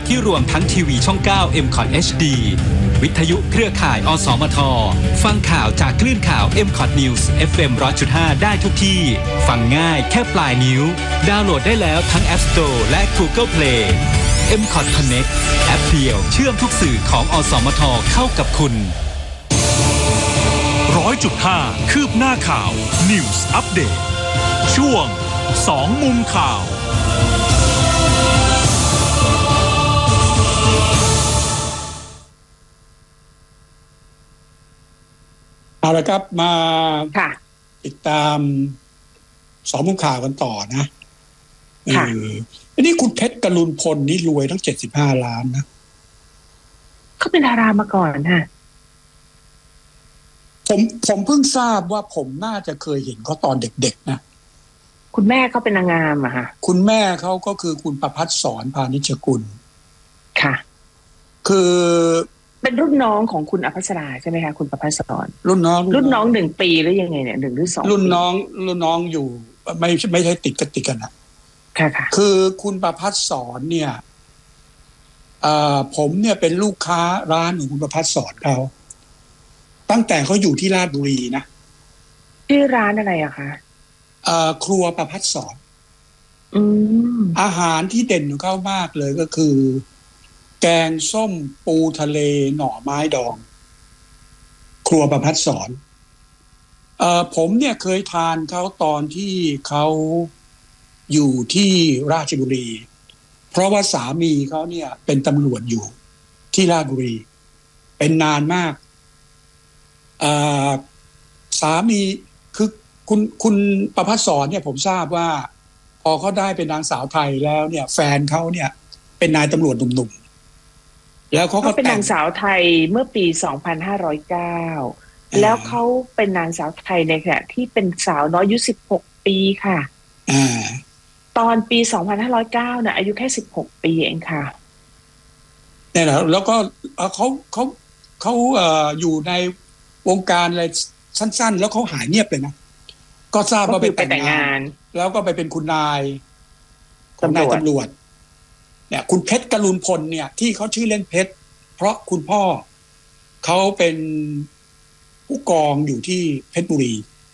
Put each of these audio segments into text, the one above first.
ที่รวมทั้งทีวีช่อง 9 MCOT HD วิทยุเครือข่ายอสมทฟังข่าวจากคลื่นข่าว MCOT News FM 100.5 ได้ทุกที่ฟังง่ายแค่ปลายนิ้วดาวน์โหลดได้แล้วทั้ง App Store และ Google Play MCOT Connect แอปเดียวเชื่อมทุกสื่อของอสมทเข้ากับคุณ 100.5 คืบหน้าข่าว News Update ช่วง2มุมข่าวเอาละครับมาติดตาม2มุมข่าวกันต่อนะอันนี้คุณเพชรกรุณพลนี่รวยทั้ง75 ล้านนะเขาเป็นดารามาก่อนค่ะผมเพิ่งทราบว่าผมน่าจะเคยเห็นเขาตอนเด็กๆนะคุณแม่เขาเป็นนางงามอะค่ะคุณแม่เขาก็คือคุณประภัสสรพานิชกุลค่ะคือเป็นรุ่นน้องของคุณอภัสราใช่ไหมคะคุณประภัสสรรุ่นน้อง 1 ปีหรือยังไงเนี่ย1 หรือ 2 รุ่นน้องอยู่ไม่ใช่ติดกันนะค่ะคือคุณประภัสสรเนี่ยผมเนี่ยเป็นลูกค้าร้านของคุณประภัสสรเขาตั้งแต่เขาอยู่ที่ราชบุรีนะชื่อร้านอะไรอะคะครัวประภัสสรอาหารที่เด่นของเขามากเลยก็คือแกงส้มปูทะเลหน่อไม้ดองครัวประภัสสรผมเนี่ยเคยทานเขาตอนที่เขาอยู่ที่ราชบุรีเพราะว่าสามีเขาเนี่ยเป็นตำรวจอยู่ที่ราชบุรีเป็นนานมากสามีคือคุณประภัสสรเนี่ยผมทราบว่าพอเขาได้เป็นนางสาวไทยแล้วเนี่ยแฟนเขาเนี่ยเป็นนายตำรวจหนุ่มๆแล้วเขาก็เป็นนางสาวไทยเมื่อปี2509แล้วเขาเป็นนางสาวไทยในขณะที่เป็นสาวน้อยอายุ16 ปีค่ะตอนปี2509เนี่ยอายุแค่16 ปีเองค่ะเนี่ยนะแล้วก็เขาอยู่ในวงการอะไรสั้นๆแล้วเขาหายเงียบเลยนะก็ทราบว่าไปแต่งงานแล้วก็ไปเป็นคุณนายตำรวจเนี่ยคุณเพชรกรุณพลเนี่ยที่เขาชื่อเล่นเพชรเพราะคุณพ่อเขาเป็นผู้กองอยู่ที่เพชรบุรี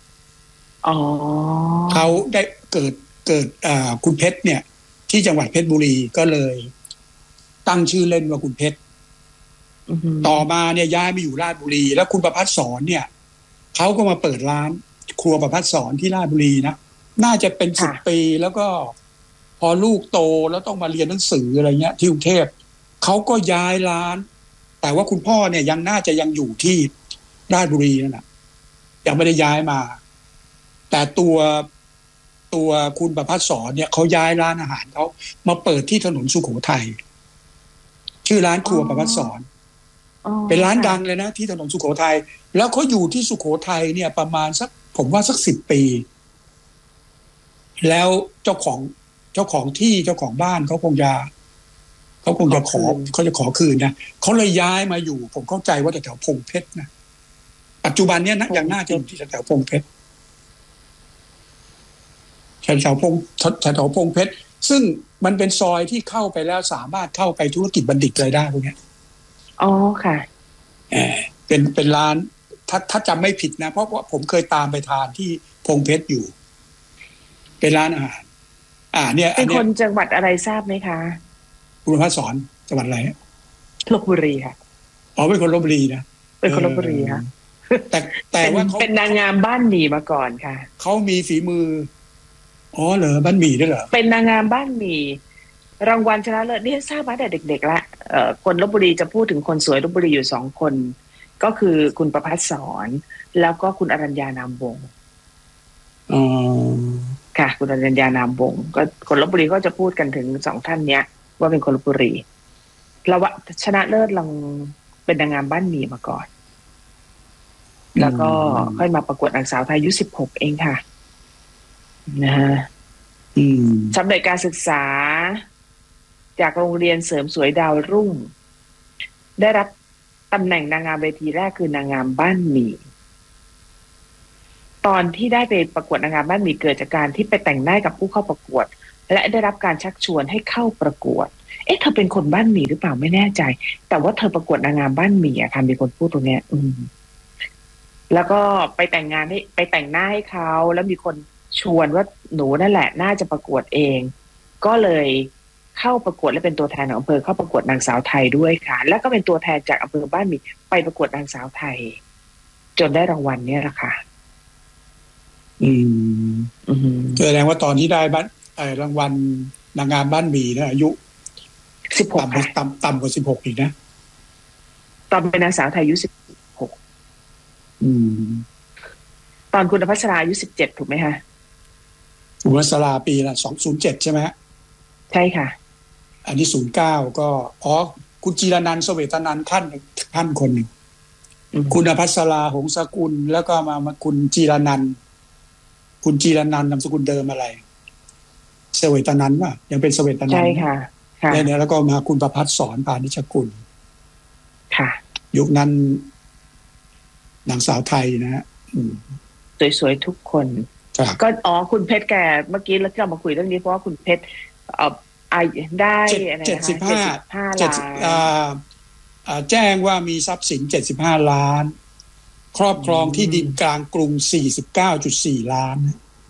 เขาได้เกิดคุณเพชรเนี่ยที่จังหวัดเพชรบุรีก็เลยตั้งชื่อเล่นว่าคุณเพชรต่อมาเนี่ยย้ายมาอยู่ราชบุรีแล้วคุณประภัสสรเนี่ยเขาก็มาเปิดร้านครัวประภัสสรที่ราชบุรีนะน่าจะเป็น10 ปีแล้วก็พอลูกโตแล้วต้องมาเรียนหนังสืออะไรเงี้ยที่กรุงเทพเขาก็ย้ายร้านแต่ว่าคุณพ่อเนี่ยยังน่าจะยังอยู่ที่ราชบุรีนั่นแหละยังไม่ได้ย้ายมาแต่ตัวคุณประภัสสรเนี่ยเขาย้ายร้านอาหารเขามาเปิดที่ถนนสุโขทัยชื่อร้านครัวประภัสสรเป็นร้านดังเลยนะที่ถนนสุโขทัยแล้วเขาอยู่ที่สุโขทัยเนี่ยประมาณผมว่าสัก10 ปีแล้วเจ้าของที่เจ้าของบ้านเขาคงจะขอคืนนะเขาเลยย้ายมาอยู่ผมเข้าใจว่าแถวพงเพชรนะปัจจุบันเนี่ยยังน่าจะอยู่ที่แถวพงเพชรแถวพงเพชรซึ่งมันเป็นซอยที่เข้าไปแล้วสามารถเข้าไปธุรกิจบัณฑิตอะไรได้พวกนี้ค่ะเป็นร้านถ้าจำไม่ผิดนะเพราะว่าผมเคยตามไปทานที่พงเพชรอยู่เป็นร้านอาหารเนี่ยเป็นคนจังหวัดอะไรทราบไหมคะคุณประภัสสรจังหวัดอะไรลพบุรีค่ะเป็นคนลพบุรีนะเป็นคนลพบุรีค่ะแต่ว่าเป็นนางงามบ้านหมี่มาก่อนค่ะเขามีฝีมือเหรอบ้านหมี่ด้วยเหรอเป็นนางงามบ้านหมี่รางวัลชนะเลิศนี่ทราบมาแต่เด็กๆละคนลพบุรีจะพูดถึงคนสวยลพบุรีอยู่2 คนก็คือคุณประภัสสรแล้วก็คุณอรัญญานามวงศ์ค่ะคุณอรัญญานามวงศ์ก็คนลพบุรีก็จะพูดกันถึง2 ท่านเนี้ยว่าเป็นคนลพบุรีแล้วว่าชนะเลิศลองเป็นนางงามบ้านหมี่มาก่อนแล้วก็ค่อยมาประกวดนางสาวไทยอายุ16 เองค่ะนะฮะสำเร็จการศึกษาจากโรงเรียนเสริมสวยดาวรุ่งได้รับตำแหน่งนางงามเวทีแรกคือนางงามบ้านหมี่ตอนที่ได้ไปประกวดนางงามบ้านหมี่เกิดจากการที่ไปแต่งหน้ากับผู้เข้าประกวดและได้รับการชักชวนให้เข้าประกวดเธอเป็นคนบ้านหมี่หรือเปล่าไม่แน่ใจแต่ว่าเธอประกวดนางงามบ้านหมี่อะค่ะมีคนพูดตรงเนี้ยแล้วก็ไปแต่งหน้าให้เขาแล้วมีคนชวนว่าหนูนั่นแหละน่าจะประกวดเองก็เลยเข้าประกวดและเป็นตัวแทนของอำเภอเข้าประกวดนางสาวไทยด้วยค่ะแล้วก็เป็นตัวแทนจากอำเภอบ้านหมี่ไปประกวดนางสาวไทยจนได้รางวัลเนี่ยแหละค่ะแสดงว่าตอนที่ได้รางวัลนางงามบ้านหมี่นะอายุ 16 ต่ำกว่า16อีกนะตอนเป็นนางสาวไทยอายุ16ตอนคุณพัชราอายุ17ถูกไหมคะคุณพัชราปีละ207ใช่ไหมใช่ค่ะอันนี้09ก็คุณจีรนันท์เสวตนันท์ท่านคนหนึ่งคุณพัชราหงสกุลแล้วก็มาคุณจีรนันท์นามสกุลเดิมอะไรเสวตนันท์ป่ะยังเป็นเสวตนันท์ใช่ค่ะแล้วก็มาคุณประภัสสอนพานิชกุลค่ะยุคนั้นนางสาวไทยนะฮะสวยๆทุกคนก็คุณเพชรแกเมื่อกี้เราที่เรามาคุยเรื่องนี้เพราะว่าคุณเพชรได้อะไรนะ75 ล้านแจ้งว่ามีทรัพย์สิน75 ล้านครอบครองที่ดินกลางกรุง 49.4 ล้าน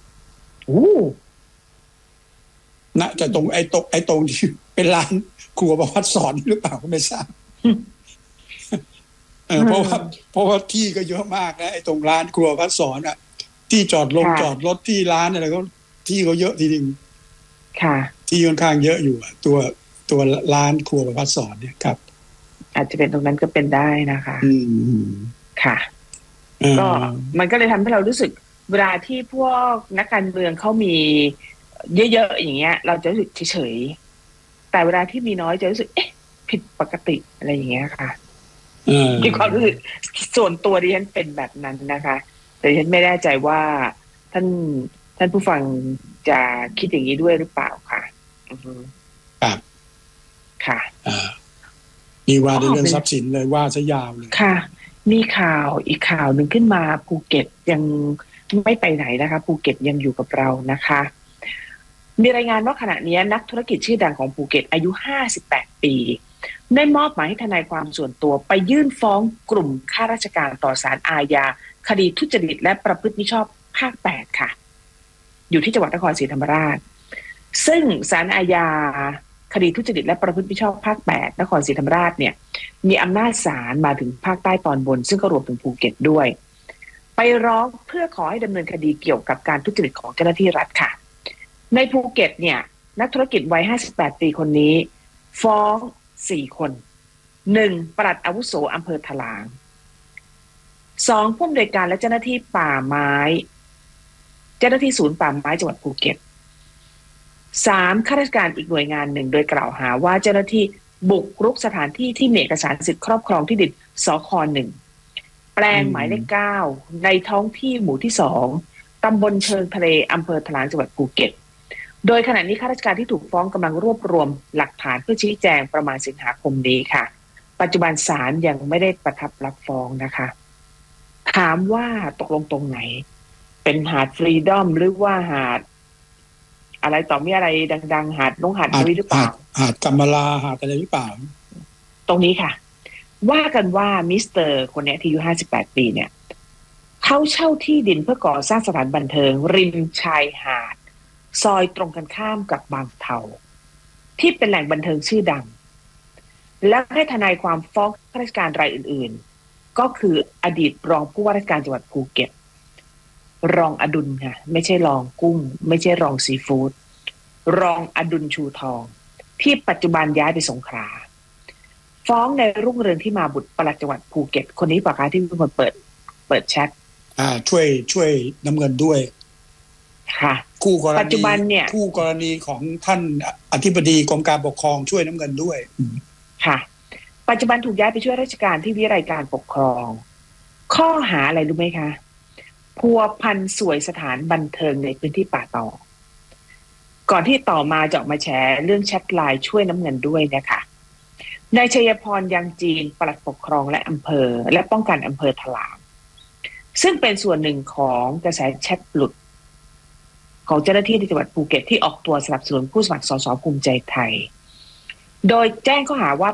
น่าจะตรงไอ้ตรงที่เป็นร้านครัวประภัสสอนหรือเปล่าก็ไม่ทราบเพราะว่าที่ก็เยอะมากนะไอ้ตรงร้านครัวประภัสสอนที่จอดรถที่ร้านอะไรก็ที่เขาเยอะทีนึงค่ะที่ค่อนข้างเยอะอยู่ตัวร้านครัวประภัสสอนเนี่ยครับอาจจะเป็นตรงนั้นก็เป็นได้นะคะค่ะก็มันก็เลยทำให้เรารู้สึกเวลาที่พวกนักการเมืองเขามีเยอะๆอย่างเงี้ยเราจะรู้สึกเฉยๆแต่เวลาที่มีน้อยจะรู้สึกผิดปกติอะไรอย่างเงี้ยค่ะมีความรู้สึกส่วนตัวดิฉันเป็นแบบนั้นนะคะแต่ดิฉันไม่แน่ใจว่าท่านผู้ฟังจะคิดอย่างนี้ด้วยหรือเปล่าค่ะครับค่ะมีว่าในเรื่องทรัพย์สินเลยว่าซะยาวเลยค่ะมีข่าวอีกข่าวหนึ่งขึ้นมาภูเก็ตยังไม่ไปไหนนะคะภูเก็ตยังอยู่กับเรานะคะมีรายงานว่าขณะนี้นักธุรกิจชื่อดังของภูเก็ตอายุ58 ปีได้มอบหมายให้ทนายความส่วนตัวไปยื่นฟ้องกลุ่มข้าราชการต่อศาลอาญาคดีทุจริตและประพฤติมิชอบภาค8ค่ะอยู่ที่จังหวัดนครศรีธรรมราชซึ่งศาลอาญาคดีทุจริตและประพฤติมิชอบภาค8นครศรีธรรมราชเนี่ยมีอำนาจศาลมาถึงภาคใต้ตอนบนซึ่งก็รวมถึงภูเก็ตด้วยไปร้องเพื่อขอให้ดำเนินคดีเกี่ยวกับการทุจริตของเจ้าหน้าที่รัฐค่ะในภูเก็ตเนี่ยนักธุรกิจวัย58 ปีคนนี้ฟ้อง4 คน1ปลัดอาวุโสอำเภอถลาง2ผู้อำนวยการและเจ้าหน้าที่ป่าไม้เจ้าหน้าที่ศูนย์ป่าไม้จังหวัดภูเก็ต3ข้าราชการอีกหน่วยงานหนึ่งโดยกล่าวหาว่าเจ้าหน้าที่บุกรุกสถานที่ที่มีเอกสารสิทธิครอบครองที่ดินสค1แปลงหมายเลข9ในท้องที่หมู่ที่2ตำบลเชิงทะเลอำเภอถลางจังหวัดภูเก็ตโดยขณะนี้ข้าราชการที่ถูกฟ้องกำลังรวบรวมหลักฐานเพื่อชี้แจงประมาณสิงหาคมนี้ค่ะปัจจุบันศาลยังไม่ได้ประทับรับฟ้องนะคะถามว่าตกลงตรงไหนเป็นหาดฟรีดอมหรือว่าหาดอะไรต่อมีอะไรดังๆหาดน้องหาดหรือเปล่าหาดกัมมาลาหาดอะไรหรือเปล่าตรงนี้ค่ะว่ากันว่ามิสเตอร์คนนี้ที่อายุ58 ปีเนี่ยเขาเช่าที่ดินเพื่อก่อสร้างสถานบันเทิงริมชายหาดซอยตรงกันข้ามกับบางเทาที่เป็นแหล่งบันเทิงชื่อดังและให้ทนายความฟ้องข้าราชการรายอื่นๆก็คืออดีตรองผู้ว่าราชการจังหวัดภูเก็ตรองอดุลค่ะไม่ใช่รองกุ้งไม่ใช่รองซีฟู้ดรองอดุลชูทองที่ปัจจุบันย้ายไปสงขลาฟ้องในรุ่งเรืองที่มาบุตรปลัดจังหวัดภูเก็ตคนนี้ปะคะที่เป็นคนเปิดแชทช่วยน้ำเงินด้วยค่ะคู่กรณีปัจจุบันเนี่ยคู่กรณีของท่านอธิบดีกรมการปกครองช่วยน้ำเงินด้วยค่ะปัจจุบันถูกย้ายไปช่วยราชการที่วิทยาลัยการปกครองข้อหาอะไรรู้ไหมคะพัวพันสวยสถานบันเทิงในพื้นที่ป่าตองก่อนที่ต่อมาจะออกมาแชร์เรื่องแชทไลน์ช่วยน้ำเงินด้วยนะคะนายชัยพรยังจีนปลัดปกครองและอำเภอและป้องกันอำเภอถลางซึ่งเป็นส่วนหนึ่งของกระแสแชทหลุดของเจ้าหน้าที่ในจังหวัดภูเก็ตที่ออกตัวสนับสนุนผู้สมัครสสภูมิใจไทยโดยแจ้งข้อหาว่า